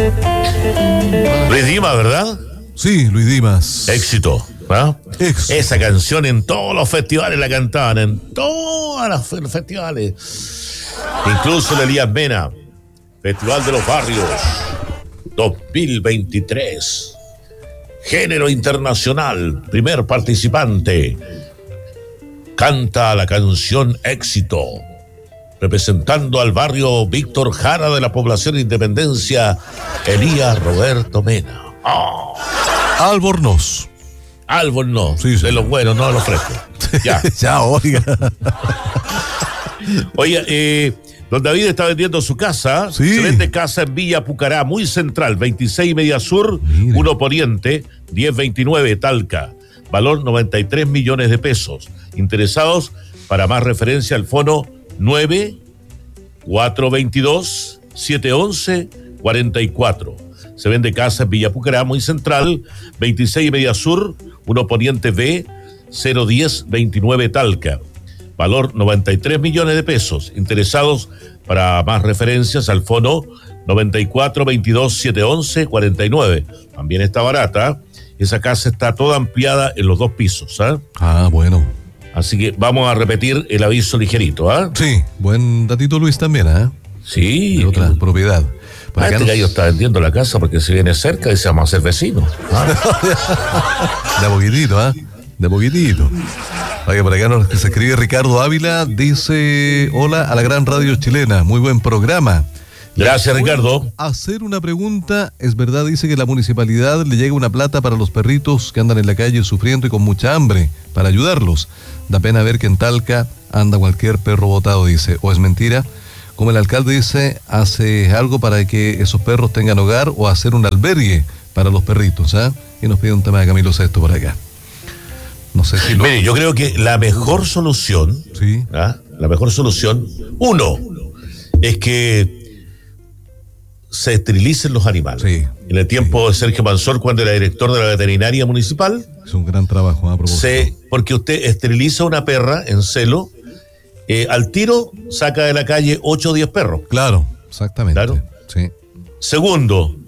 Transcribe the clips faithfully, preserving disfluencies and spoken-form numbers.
Luis Dimas, ¿verdad? Sí, Luis Dimas. Éxito, ¿ah? Éxito. Esa canción en todos los festivales la cantaban, en todos los festivales. Incluso el Elías Mena, Festival de los Barrios dos mil veintitrés. Género internacional, primer participante. Canta la canción Éxito, representando al barrio Víctor Jara de la población Independencia, Elías Roberto Mena. Oh. Albornoz. Albornoz, Sí, sí. de los buenos, no de los frescos. Ya. Ya, oiga. Oye, eh, don David está vendiendo su casa. Sí. Se vende casa en Villa Pucará, muy central, veintiséis Media Sur, Mire. uno Poniente, diez veintinueve Talca. Valor noventa y tres millones de pesos. Interesados, para más referencia, al fono nueve cuatro veintidós siete once cuarenta y cuatro. Se vende casa en Villa Pucará, muy central, veintiséis Media Sur, uno Poniente B, cero diez veintinueve Talca. Valor noventa y tres millones de pesos. Interesados, para más referencias, al fono noventa y cuatro veintidós siete once cuarenta y nueve. También está barata. Esa casa está toda ampliada en los dos pisos, ¿ah? ¿eh? Ah, bueno. Así que vamos a repetir el aviso ligerito, ¿ah? ¿eh? Sí, buen datito Luis también, ¿eh? Sí. De otra propiedad. Por Ah, acá este nos- gallo está vendiendo la casa porque se viene cerca y se vamos a ser vecinos. ¿ah? De a poquitito, ¿ah? De poquitito. Oye, por acá nos se escribe Ricardo Ávila, dice: hola a la gran radio chilena, muy buen programa. Gracias, Ricardo. Hacer una pregunta, es verdad, dice que la municipalidad le llega una plata para los perritos que andan en la calle sufriendo y con mucha hambre, para ayudarlos. Da pena ver que en Talca anda cualquier perro botado, dice. ¿O es mentira? Como el alcalde dice, hace algo para que esos perros tengan hogar o hacer un albergue para los perritos, ¿ah? Y nos pide un tema de Camilo Sesto por acá. No sé si lo... Mire, yo creo que la mejor solución, Sí, ¿ah? la mejor solución, uno, es que se esterilicen los animales. sí. En el tiempo de Sergio Mansor, cuando era director de la veterinaria municipal, Es un gran trabajo, a propósito. se, porque usted esteriliza una perra en celo, eh, al tiro saca de la calle ocho o diez perros. Claro, exactamente. Claro. Sí. Segundo,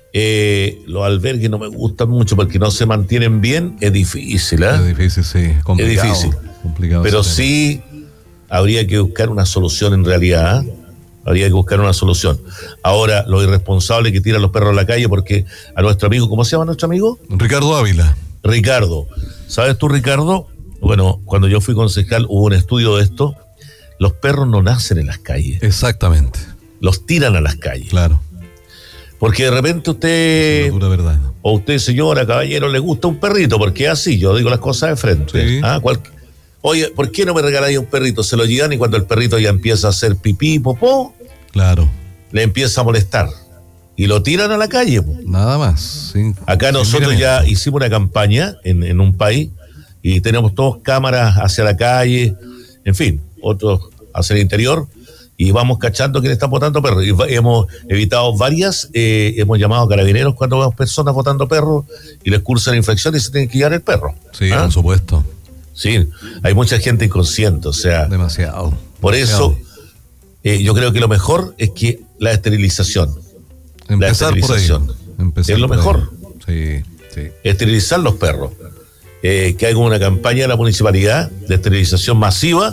eh, los albergues no me gustan mucho porque no se mantienen bien, es difícil, ¿eh? Es difícil, sí. Complicado, Es difícil. Complicado Pero ese tema. sí habría que buscar una solución en realidad, ¿eh? Habría que buscar una solución. Ahora, los irresponsables que tiran los perros a la calle, porque a nuestro amigo, ¿cómo se llama nuestro amigo? Ricardo Ávila. Ricardo. ¿Sabes tú, Ricardo? Bueno, cuando yo fui concejal hubo un estudio de esto. Los perros no nacen en las calles, Exactamente. los tiran a las calles. Claro. Porque de repente usted, La pura verdad. o usted, señora, caballero, le gusta un perrito, porque es así, yo digo las cosas de frente. Sí. ¿Ah? Cual- Oye, ¿por qué no me regaláis un perrito? Se lo llevan y cuando el perrito ya empieza a hacer pipí, popó, Claro. le empieza a molestar. Y lo tiran a la calle, po. Nada más. Sin- Acá sin nosotros miramiento. ya hicimos una campaña en, en un país y tenemos todos cámaras hacia la calle, en fin, otros hacia el interior, y vamos cachando quién está botando perros. Y va- hemos evitado varias, eh, hemos llamado a carabineros cuando vemos personas botando perros y les cursan infracción y se tienen que llevar el perro. Sí, ¿Ah? por supuesto. Sí, hay mucha gente inconsciente, o sea, Demasiado. por Demasiado. eso eh, yo creo que lo mejor es que la esterilización, Empezar por ahí. esterilización. Empezar Es lo por ahí. mejor. Sí, sí. esterilizar los perros. Eh, que haga una campaña de la municipalidad de esterilización masiva,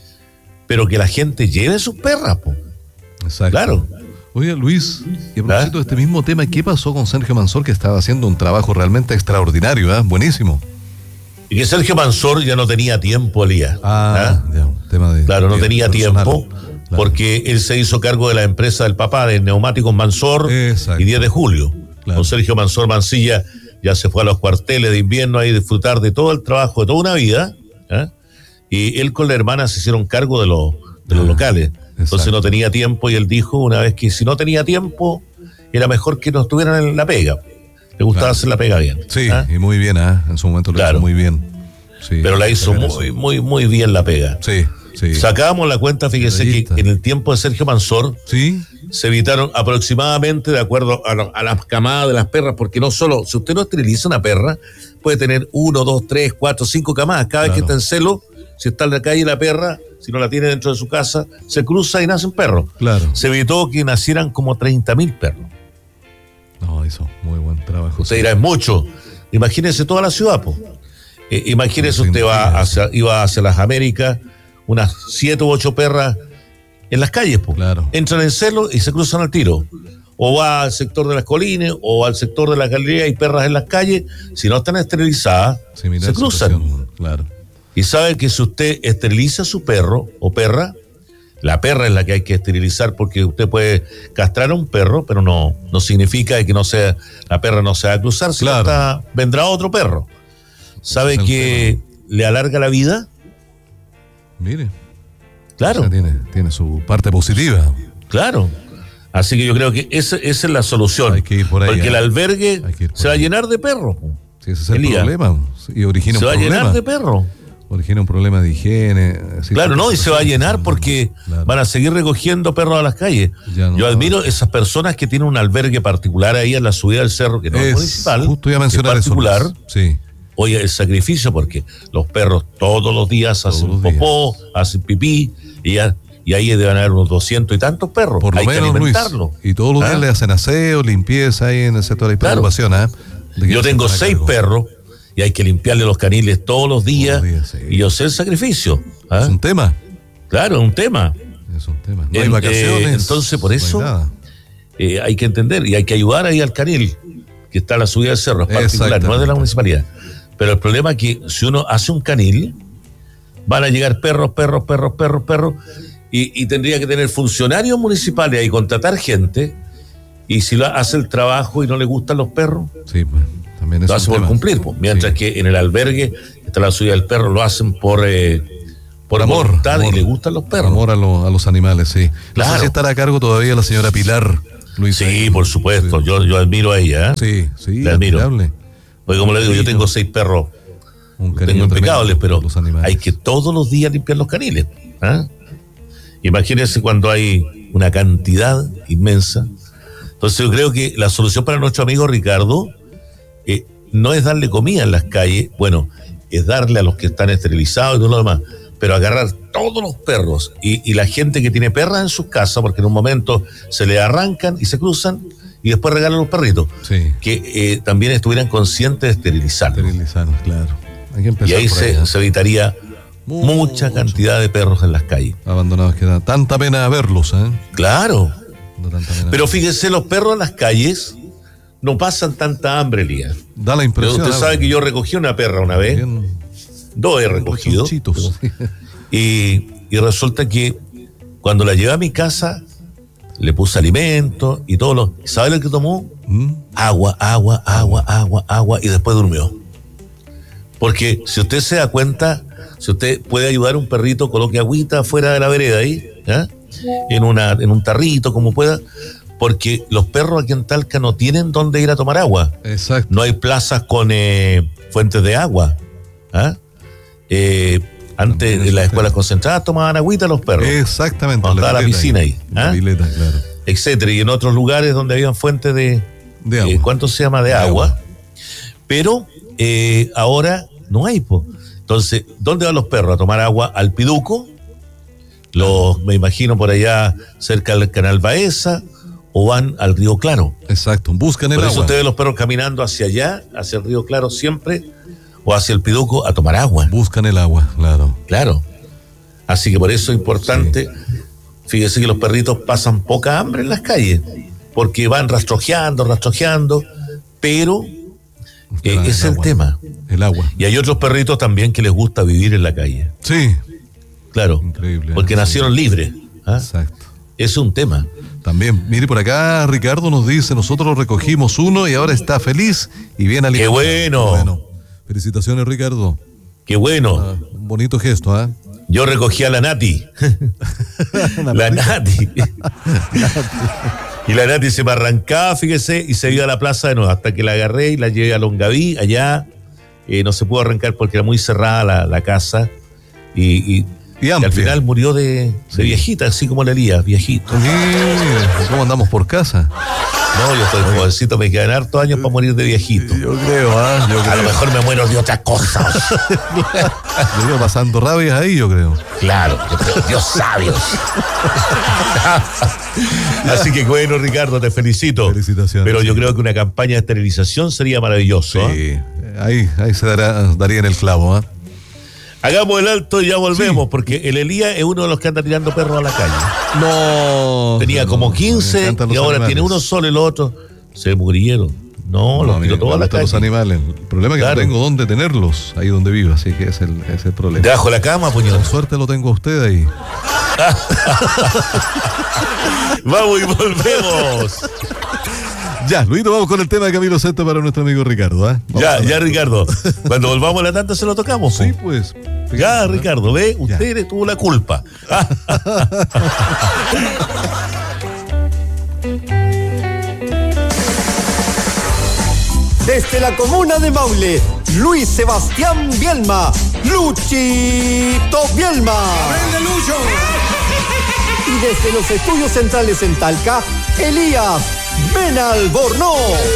pero que la gente lleve sus perras, po. Exacto. Claro. Oye, Luis, y a propósito ¿Ah? de este mismo tema, ¿qué pasó con Sergio Mansor, que estaba haciendo un trabajo realmente extraordinario, ¿eh? Buenísimo. Y que Sergio Mansor ya no tenía tiempo, Elías. Ah, ¿Ah? ya, un tema de... Claro, no de tenía personal. tiempo, Claro. porque él se hizo cargo de la empresa del papá de Neumáticos Mansor Exacto. y diez de julio. Claro. Con Sergio Mansor Mancilla ya se fue a los cuarteles de invierno ahí a disfrutar de todo el trabajo de toda una vida, ¿eh? Y él con la hermana se hicieron cargo de los, de los Ah, locales. Entonces exacto. no tenía tiempo y él dijo una vez que si no tenía tiempo era mejor que no estuvieran en la pega. Le gustaba Claro. hacer la pega bien. Sí, ¿eh? y muy bien, ¿eh? En su momento lo Claro. hizo muy bien. Sí, Pero la hizo está bien muy, eso. muy, muy bien la pega. Sí, sí. Sacábamos la cuenta, fíjese que Detallista. en el tiempo de Sergio Mansor Sí, se evitaron aproximadamente, de acuerdo a, lo- a las camadas de las perras, porque no solo, si usted no esteriliza una perra, puede tener uno, dos, tres, cuatro, cinco camadas. Cada vez que Claro. está en celo, si está en la calle la perra, si no la tiene dentro de su casa, se cruza y nacen perros. claro. Se evitó que nacieran como treinta mil perros. No, hizo muy buen trabajo. Usted dirá, es mucho. Imagínese toda la ciudad, pues. Eh, imagínese, usted va hacia, iba hacia las Américas, unas siete u ocho perras en las calles, pues. Claro. Entran en celo y se cruzan al tiro. O va al sector de las colinas o al sector de las galerías y perras en las calles. Si no están esterilizadas, Similar se cruzan. Situación, claro. Y sabe que si usted esteriliza a su perro o perra, la perra es la que hay que esterilizar, porque usted puede castrar a un perro, pero no, no significa que no sea, la perra no se va a cruzar, sino Claro. hasta vendrá otro perro. ¿Sabe que le alarga la vida? Mire. Claro. O sea, tiene, tiene su parte positiva. Claro. Así que yo creo que esa, esa es la solución. Hay que ir por ahí, porque ¿eh? el albergue Hay que ir por se va a ahí. llenar de perros. Sí, ese es el Elías. problema. Y origina Se un va a problema. llenar de perros. Origina un problema de higiene. así Claro, que- no, y se va a llenar porque Claro. van a seguir recogiendo perros a las calles. Ya no- Yo admiro esas personas que tienen un albergue particular ahí en la subida del cerro, que no es, Es, municipal, justo iba a es mencionar eso. particular. Luis. Sí. Oye, el sacrificio, porque los perros todos los días Todos hacen los días. popó, hacen pipí, y, ya, y ahí deben haber unos doscientos y tantos perros. Por lo Hay menos, que Luis. alimentarlos. Y todos los ¿Ah? días le hacen aseo, limpieza ahí en el sector de Claro. preocupación. ¿Ah? De que Yo se tengo hagan seis cargo. perros y hay que limpiarle los caniles todos los días, Todos los días, sí. y yo sé el sacrificio. ¿Ah? Es un tema. Claro, es un tema. Es un tema. No hay En- vacaciones. eh, entonces, por no hay eso, nada. Eh, hay que entender y hay que ayudar ahí al canil que está a la subida del cerro, es particular, no es de la Exactamente. municipalidad. Pero el problema es que si uno hace un canil, van a llegar perros, perros, perros, perros, perros, y, y tendría que tener funcionarios municipales y contratar gente, y si lo hace el trabajo y no le gustan los perros, Sí, pues, también es lo un hace por tema. cumplir, pues. Mientras Sí. que en el albergue está la subida del perro, lo hacen por, eh, por Amor, voluntad amor. y le gustan los perros. Amor a, lo- a los animales, sí. No Claro. sé si estará a cargo todavía la señora Pilar, Luis. Sí, por supuesto, Sí. yo, yo admiro a ella, ¿eh? Sí, sí, Le admiro. admirable. Porque como le digo, yo tengo seis perros. Un Tengo cariño impecables, tremendo pero por los animales. hay que todos los días limpiar los caniles. ¿Ah? Imagínense cuando hay una cantidad inmensa. Entonces yo creo que la solución para nuestro amigo Ricardo eh, no es darle comida en las calles, bueno, es darle a los que están esterilizados y todo lo demás, pero agarrar todos los perros y, y la gente que tiene perras en sus casas, porque en un momento se le arrancan y se cruzan y después regalan los perritos, Sí, que eh, también estuvieran conscientes de esterilizarlos. esterilizarlos, claro. Hay que empezar Y ahí por se, ¿eh? se evitaría Mucho. mucha cantidad de perros en las calles. Abandonados que da tanta pena verlos, ¿eh? Claro. Da tanta pena Pero verlos. fíjese, los perros en las calles no pasan tanta hambre, Elías. Da la Pero impresión. usted sabe que yo recogí una perra una vez, Bien, dos he recogido, rechonchitos. y, y resulta que cuando la llevé a mi casa, le puse alimento y todo lo... ¿Sabe lo que tomó? ¿Mm? Agua, agua, agua, agua, agua, y después durmió. Porque si usted se da cuenta, si usted puede ayudar a un perrito, coloque agüita fuera de la vereda ahí, ¿eh? en, una, en un tarrito, como pueda, porque los perros aquí en Talca no tienen dónde ir a tomar agua. Exacto. No hay plazas con eh, fuentes de agua. ¿Ah? Eh, antes No, en las no, escuelas no. concentradas tomaban agüita los perros, Exactamente. Cuando estaba la pileta piscina ahí, La ¿ah? pileta, claro. etcétera. Y en otros lugares donde habían fuentes de, De eh, agua. ¿cuánto se llama? De, De agua. agua. Pero eh, ahora no hay, po. Entonces, ¿dónde van los perros? ¿A tomar agua al Piduco? Los, me imagino por allá cerca del canal Baeza, o van al Río Claro. Exacto. Buscan el Por eso agua. usted ve los perros caminando hacia allá, hacia el Río Claro siempre, o hacia el Piduco a tomar agua. Buscan el agua, claro. Claro. Así que por eso es importante, fíjese que los perritos pasan poca hambre en las calles, porque van rastrojeando, rastrojeando, pero eh, Claro, ese es el agua. tema. El agua. Y hay otros perritos también que les gusta vivir en la calle. Sí. Claro. Increíble. Porque Sí. nacieron libres. ¿Ah? Exacto. Es un tema. También, mire por acá, Ricardo nos dice, nosotros recogimos uno y ahora está feliz y bien alimentado. bueno! Bueno, felicitaciones, Ricardo. Qué bueno. Ah, un bonito gesto, ¿ah? Yo recogí a la Nati. la Nati. Y la Nati se me arrancaba, fíjese, y se iba a la plaza de nuevo, hasta que la agarré y la llevé a Longaví, allá. Eh, no se pudo arrancar porque era muy cerrada la, la casa. Y, y, Y y amplia. al final murió de, de Sí. viejita, así como la Elías, viejito. Oye, ¿cómo andamos por casa? No, yo estoy jovencito, me quedan hartos años para morir de viejito. Yo creo, ¿ah? ¿eh? Yo creo. A lo mejor me muero de otras cosas. Yo iba pasando rabias ahí, yo creo. Claro, yo creo, Dios sabios. Así que bueno, Ricardo, te felicito. Felicitaciones. Pero yo sí. creo que una campaña de esterilización sería maravilloso. Sí, ¿eh? ahí, ahí se dará, daría en el clavo, ¿ah? ¿eh? Hagamos el alto y ya volvemos, Sí. porque el Elías es uno de los que anda tirando perros a la calle. No. Tenía no, como quince y ahora animales. tiene uno solo y los otros se murieron. No, No, los a mí tiró me todos a la gustan calle. los animales. El problema es que Claro. no tengo dónde tenerlos, ahí donde vivo, así que ese es el, ese es el problema. Debajo de la cama, puñón. Por suerte lo tengo a usted ahí. Vamos y volvemos. Ya, Luito, vamos con el tema de Camilo Sesto para nuestro amigo Ricardo, ¿eh? Vamos Ya, a ver. ya, Ricardo. Cuando volvamos a la tanda se lo tocamos. Sí, po. pues. Ya, Ricardo, ve, Ya. usted tuvo la culpa. Desde la comuna de Maule, Luis Sebastián Bielma, Luchito Bielma. Y desde los estudios centrales en Talca, Elías Benalbornoz.